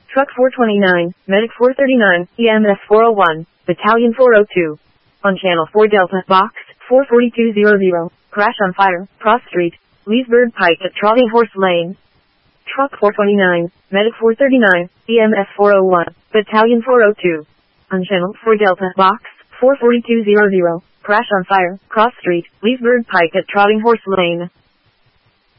Truck 429, Medic 439, EMS 401, Battalion 402. On Channel 4 Delta, Box 44200. Crash on fire, Cross Street, Leesburg Pike at Trotting Horse Lane. Truck 429, Medic 439, EMS 401, Battalion 402. On Channel 4 Delta, Box 44200. Crash on fire, Cross Street, Leesburg Pike at Trotting Horse Lane.